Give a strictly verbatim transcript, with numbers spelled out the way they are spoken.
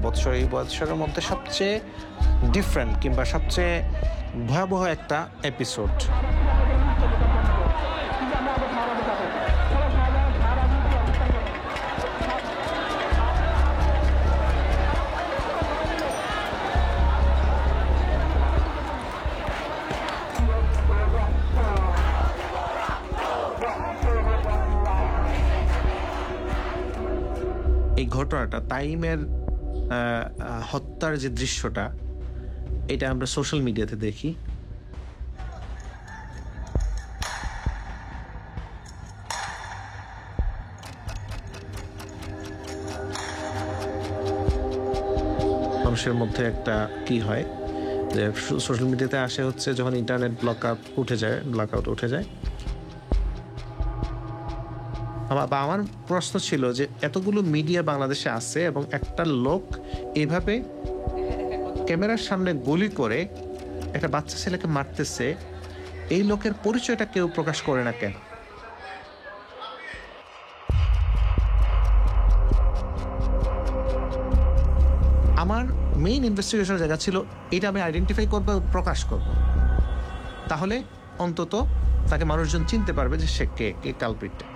বৎসর, এই বৎসরের মধ্যে সবচেয়ে ডিফারেন্ট কিংবা সবচেয়ে ভয়াবহ একটা এপিসোড। এই ঘটনাটা তাইমের হত্যার যে দৃশ্যটা, এটা আমরা সোশ্যাল মিডিয়াতে দেখি। মানুষের মধ্যে একটা কি হয় যে সোশ্যাল মিডিয়াতে আসে হচ্ছে যখন ইন্টারনেট ব্লক আউট উঠে যায় ব্লক আউট উঠে যায় আমার প্রশ্ন ছিল যে এতগুলো মিডিয়া বাংলাদেশে আছে এবং একটা লোক এভাবে ক্যামেরার সামনে গুলি করে একটা বাচ্চা ছেলেকে মারতেছে, এই লোকের পরিচয়টা কেউ প্রকাশ করে না কেন? আমার মেইন ইনভেস্টিগেশনের জায়গা ছিল এটা আমি আইডেন্টিফাই করবো, প্রকাশ করব, তাহলে অন্তত তাকে মানুষজন চিনতে পারবে যে সে কে কে কালপ্রিট।